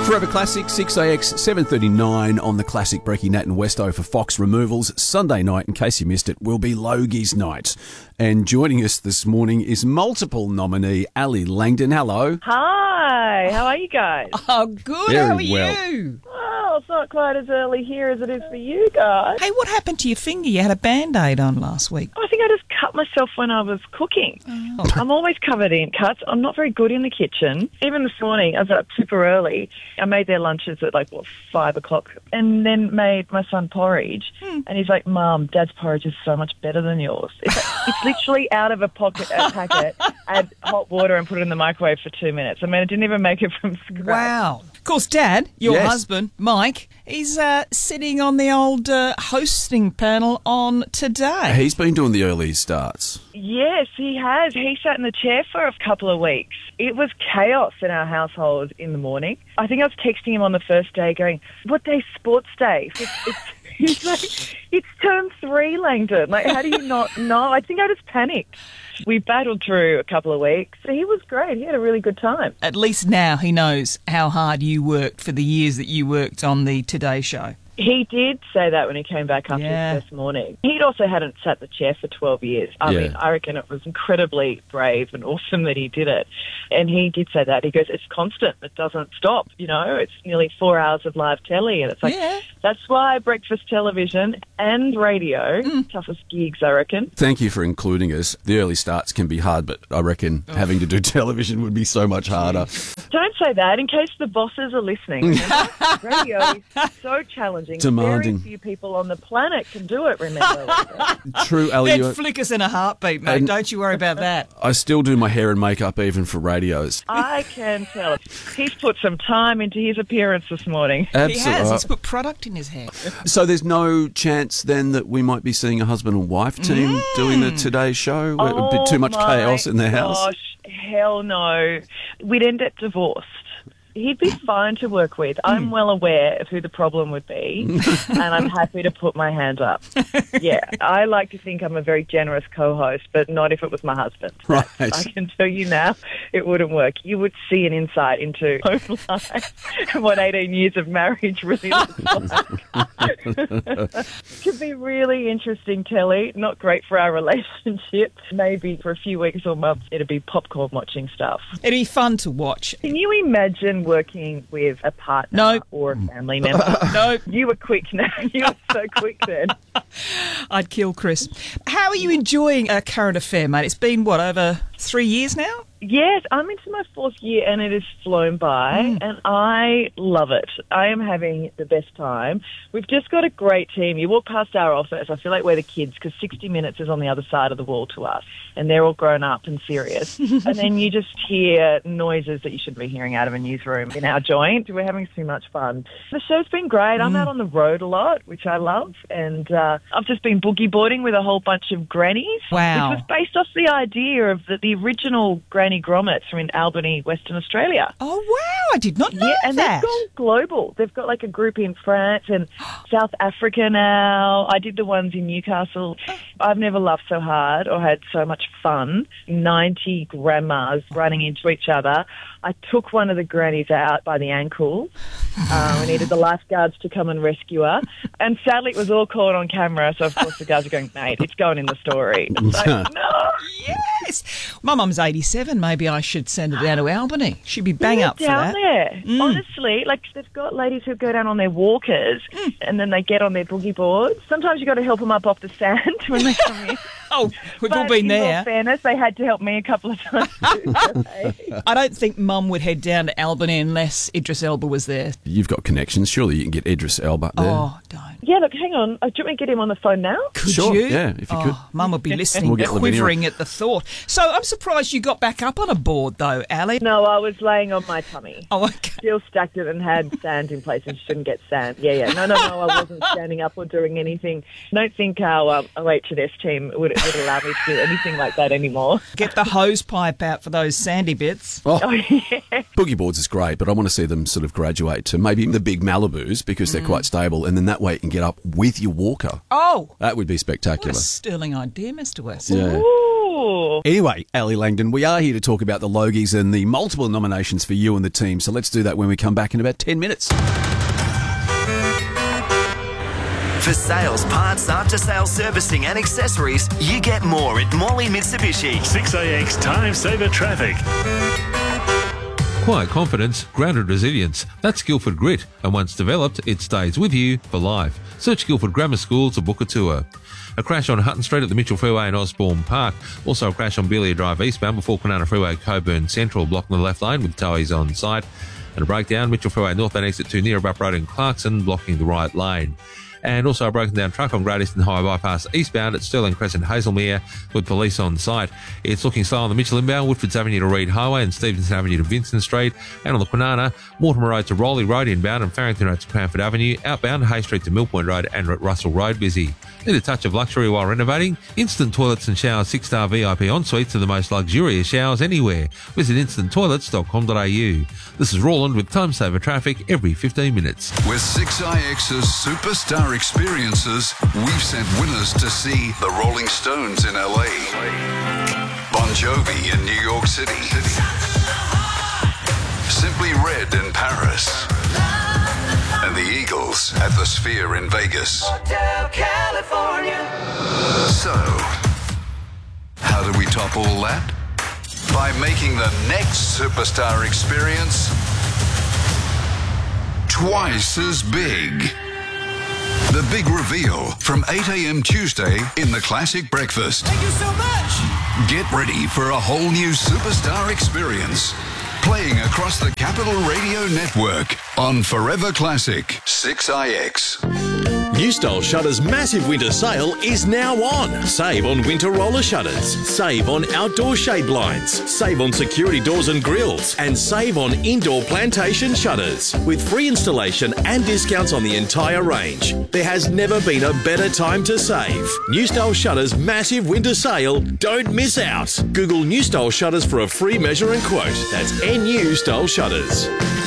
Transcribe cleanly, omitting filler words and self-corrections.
Forever Classic, 6AX, 7:39 on the classic Brecky, Nat and Westo for Fox Removals. Sunday night, in case you missed it, will be Logie's night. And joining us this morning is multiple nominee Ali Langdon. Hello. Hi, how are you guys? Oh, good. Very How are well. you? Well, it's not quite as early here as it is for you guys. Hey, what happened to your finger? You had a Band-Aid on last week. I think I just cut myself when I was cooking. Oh. I'm always covered in cuts. I'm not very good in the kitchen. Even this morning, I was up super early. I made their lunches at 5 o'clock and then made my son porridge. And he's like, Mum, Dad's porridge is so much better than yours. It's literally out of a packet, add hot water and put it in the microwave for 2 minutes. I mean, I didn't even make it from scratch. Wow. Of course, Dad, your Yes. husband, Mike, he's sitting on the old hosting panel on Today. He's been doing the early starts. Yes, he has. He sat in the chair for a couple of weeks. It was chaos in our household in the morning. I think I was texting him on the first day going, what day's sports day? He's like, it's term 3, Langdon. Like, how do you not know? I think I just panicked. We battled through a couple of weeks. He was great. He had a really good time. At least now he knows how hard you worked for the years that you worked on the Today Show. He did say that when he came back after his first morning. He'd also hadn't sat the chair for 12 years. I mean, I reckon it was incredibly brave and awesome that he did it. And he did say that. He goes, it's constant. It doesn't stop. You know, it's nearly 4 hours of live telly. And it's like, that's why breakfast television and radio, toughest gigs, I reckon. Thank you for including us. The early starts can be hard, but I reckon having to do television would be so much harder. Don't say that in case the bosses are listening. Radio is so challenging. Demanding. Very few people on the planet can do it, remember. True, Ali. They'd flick us in a heartbeat, mate. Don't you worry about that. I still do my hair and makeup even for radios. I can tell. He's put some time into his appearance this morning. He has. Absolutely. He's put product in his hair. So there's no chance then that we might be seeing a husband and wife team doing the Today Show? Where it would be too much chaos in their house? Gosh, hell no. We'd end up divorced. He'd be fine to work with. I'm well aware of who the problem would be, and I'm happy to put my hand up. Yeah, I like to think I'm a very generous co-host, but not if it was my husband. Right. I can tell you now, it wouldn't work. You would see an insight into home life and what 18 years of marriage really looks like. Could be really interesting telly, not great for our relationship. Maybe for a few weeks or months, it'd be popcorn watching stuff. It'd be fun to watch. Can you imagine working with a partner or a family member? No. You were quick now. You were so quick then. I'd kill Chris. How are you enjoying a current affair, mate? It's been, over 3 years now? Yes, I'm into my 4th year and it has flown by and I love it. I am having the best time. We've just got a great team. You walk past our office, I feel like we're the kids because 60 Minutes is on the other side of the wall to us and they're all grown up and serious. And then you just hear noises that you shouldn't be hearing out of a newsroom in our joint. We're having so much fun. The show's been great. I'm out on the road a lot, which I love. And I've just been boogie boarding with a whole bunch of grannies. Wow. Which was based off the idea of the original Granny Grommets from in Albany, Western Australia. Oh, wow. I did not know and that. they've gone global. They've got a group in France and South Africa now. I did the ones in Newcastle. I've never laughed so hard or had so much fun. 90 grandmas running into each other. I took one of the grannies out by the ankle. We needed the lifeguards to come and rescue her. And sadly, it was all caught on camera. So, of course, the guys are going, mate, it's going in the story. It's like, no. Yes. My mum's 87. Maybe I should send her down to Albany. She'd be bang up for that. Down there. Honestly, they've got ladies who go down on their walkers and then they get on their boogie boards. Sometimes you've got to help them up off the sand when they come in. Oh, we've all been there. In all fairness, they had to help me a couple of times too. I don't think Mum would head down to Albany unless Idris Elba was there. You've got connections. Surely you can get Idris Elba there. Oh, don't. Yeah, look, hang on. Do you want me to get him on the phone now? Could Sure, you? yeah, if you could. Mum would be listening, We'll get Lavinia. quivering at the thought. So I'm surprised you got back up on a board, though, Ali. No, I was laying on my tummy. Oh, okay. Still stacked it and had sand in place and shouldn't get sand. Yeah. No, I wasn't standing up or doing anything. I don't think our OH&S team would allow me to do anything like that anymore. Get the hose pipe out for those sandy bits. Oh, yeah. Boogie boards is great, but I want to see them sort of graduate to maybe the big Malibus because they're quite stable, and then that way you can get up with your walker. Oh, That would be what spectacular. a sterling idea, Mr. West. Yeah. Ooh, Ooh. Anyway, Ali Langdon, we are here to talk about the Logies and the multiple nominations for you and the team. So let's do that when we come back in about 10 minutes. For sales, parts, after-sales servicing and accessories, you get more at Morley Mitsubishi. 6AX Time Saver Traffic. Quiet confidence, grounded resilience. That's Guildford Grit, and once developed, it stays with you for life. Search Guildford Grammar School to book a tour. A crash on Hutton Street at the Mitchell Freeway in Osborne Park. Also a crash on Belia Drive eastbound before Kwinana Freeway, Coburn Central, blocking the left lane with towies on site. And a breakdown, Mitchell Freeway northbound exit 2 near Abrupt Road in Clarkson, blocking the right lane. And also a broken down truck on Great Eastern Highway Bypass eastbound at Stirling Crescent, Hazelmere, with police on site. It's looking slow on the Mitchell inbound, Woodfords Avenue to Reed Highway and Stevenson Avenue to Vincent Street. And on the Kwinana, Mortimer Road to Rowley Road inbound and Farrington Road to Cranford Avenue. Outbound, Hay Street to Millpoint Road and at Russell Road busy. Need a touch of luxury while renovating? Instant Toilets and Showers 6-star VIP ensuites are the most luxurious showers anywhere. Visit instanttoilets.com.au. This is Roland with Time Saver Traffic every 15 minutes. With 6IX's Superstar Experiences, we've sent winners to see the Rolling Stones in LA, Bon Jovi in New York City, Simply Red in Paris, and the Eagles at the Sphere in Vegas. Hotel California. So, how do we top all that? By making the next Superstar Experience twice as big. The big reveal from 8 a.m. Tuesday in the Classic Breakfast. Thank you so much. Get ready for a whole new Superstar Experience. Playing across the Capital Radio Network on Forever Classic 6IX. New Style Shutters' massive winter sale is now on. Save on winter roller shutters. Save on outdoor shade blinds. Save on security doors and grills. And save on indoor plantation shutters. With free installation and discounts on the entire range. There has never been a better time to save. New Style Shutters' massive winter sale. Don't miss out. Google New Style Shutters for a free measure and quote. That's NU Style Shutters.